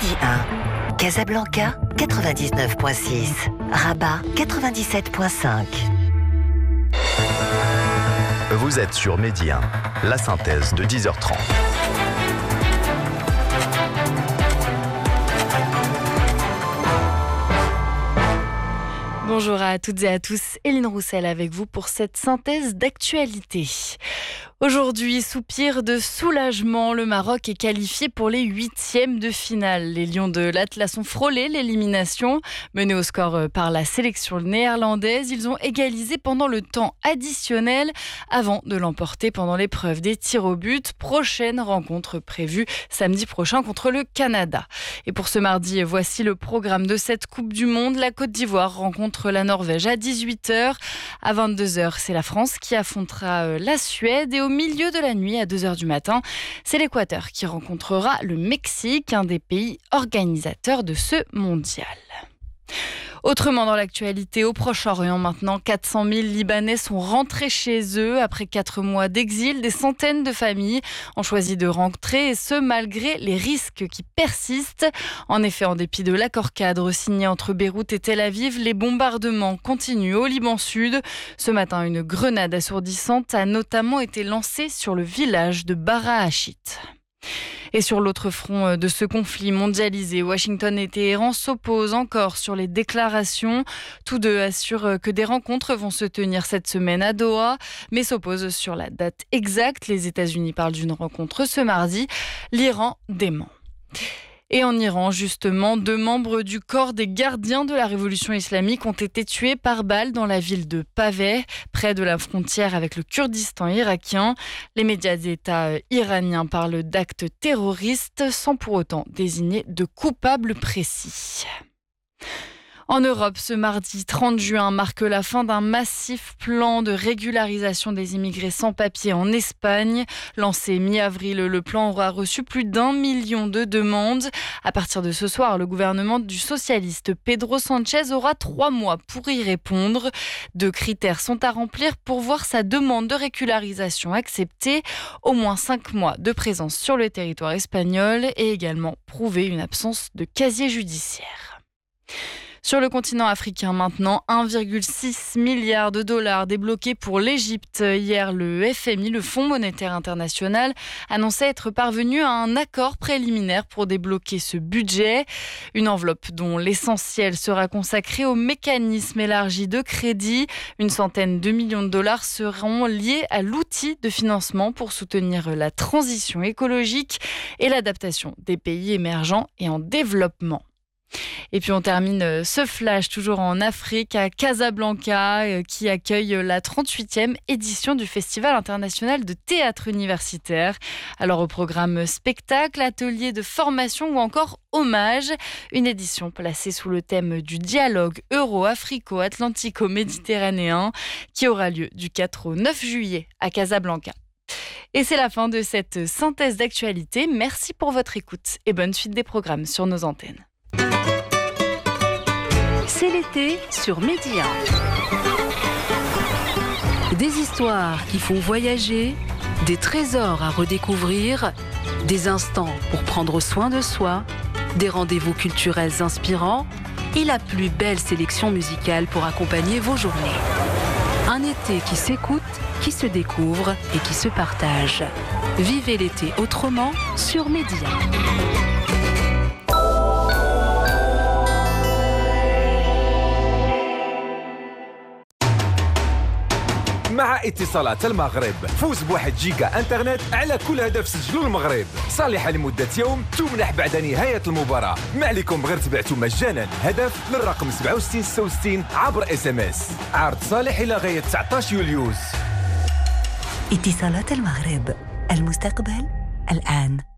Midi 1, Casablanca 99.6, Rabat 97.5. Vous êtes sur Midi 1, la synthèse de 10h30. Bonjour à toutes et à tous, Hélène Roussel avec vous pour cette synthèse d'actualité. Aujourd'hui, soupir de soulagement, le Maroc est qualifié pour les 8e de finale. Les Lions de l'Atlas ont frôlé l'élimination. Menés au score par la sélection néerlandaise, ils ont égalisé pendant le temps additionnel avant de l'emporter pendant l'épreuve des tirs au but. Prochaine rencontre prévue samedi prochain contre le Canada. Et pour ce mardi, voici le programme de cette Coupe du Monde. La Côte d'Ivoire rencontre la Norvège à 18h. À 22h, c'est la France qui affrontera la Suède. Et au milieu de la nuit, à 2h du matin, c'est l'Équateur qui rencontrera le Mexique, un des pays organisateurs de ce mondial. Autrement dans l'actualité, au Proche-Orient maintenant, 400 000 Libanais sont rentrés chez eux après 4 mois d'exil. Des centaines de familles ont choisi de rentrer et ce malgré les risques qui persistent. En effet, en dépit de l'accord-cadre signé entre Beyrouth et Tel Aviv, les bombardements continuent au Liban Sud. Ce matin, une grenade assourdissante a notamment été lancée sur le village de Bara Hachit. Et sur l'autre front de ce conflit mondialisé, Washington et Téhéran s'opposent encore sur les déclarations. Tous deux assurent que des rencontres vont se tenir cette semaine à Doha, mais s'opposent sur la date exacte. Les États-Unis parlent d'une rencontre ce mardi, l'Iran dément. Et en Iran, justement, 2 membres du corps des gardiens de la révolution islamique ont été tués par balle dans la ville de Paveh, près de la frontière avec le Kurdistan irakien. Les médias d'État iraniens parlent d'actes terroristes sans pour autant désigner de coupables précis. En Europe, ce mardi 30 juin marque la fin d'un massif plan de régularisation des immigrés sans papier en Espagne. Lancé mi-avril, le plan aura reçu plus d'1 million de demandes. À partir de ce soir, le gouvernement du socialiste Pedro Sánchez aura 3 mois pour y répondre. 2 critères sont à remplir pour voir sa demande de régularisation acceptée. Au moins 5 mois de présence sur le territoire espagnol et également prouver une absence de casier judiciaire. Sur le continent africain maintenant, 1,6 milliard de dollars débloqués pour l'Égypte. Hier, le FMI, le Fonds monétaire international, annonçait être parvenu à un accord préliminaire pour débloquer ce budget. Une enveloppe dont l'essentiel sera consacré au mécanisme élargi de crédit. Une centaine de millions de dollars seront liés à l'outil de financement pour soutenir la transition écologique et l'adaptation des pays émergents et en développement. Et puis on termine ce flash toujours en Afrique à Casablanca qui accueille la 38e édition du Festival international de théâtre universitaire. Alors au programme spectacle, atelier de formation ou encore hommage, une édition placée sous le thème du dialogue euro-africo-atlantico-méditerranéen qui aura lieu du 4 au 9 juillet à Casablanca. Et c'est la fin de cette synthèse d'actualité. Merci pour votre écoute et bonne suite des programmes sur nos antennes. C'est l'été sur Midi 1. Des histoires qui font voyager, des trésors à redécouvrir, des instants pour prendre soin de soi, des rendez-vous culturels inspirants et la plus belle sélection musicale pour accompagner vos journées. Un été qui s'écoute, qui se découvre et qui se partage. Vivez l'été autrement sur Midi 1. مع اتصالات المغرب فوز ب1 جيجا انترنت على كل هدف سجلوا المغرب صالحة لمدة يوم تمنح بعد نهاية المباراة. ما عليكم غير تبعتوا مجانا هدف للرقم 6766 عبر SMS. عرض صالح إلى غاية 19 يوليوز. اتصالات المغرب، المستقبل الآن.